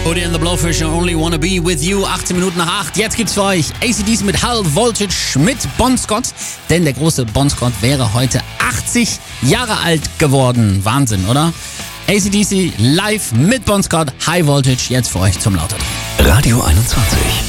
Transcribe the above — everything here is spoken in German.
Udi and the Blowfish, I only wanna be with you. 18 Minuten nach 8. Jetzt gibt's für euch AC/DC mit High Voltage mit Bon Scott. Denn der große Bon Scott wäre heute 80 Jahre alt geworden. Wahnsinn, oder? AC/DC live mit Bon Scott, High Voltage, jetzt für euch zum Lauterdrehen. Radio 21.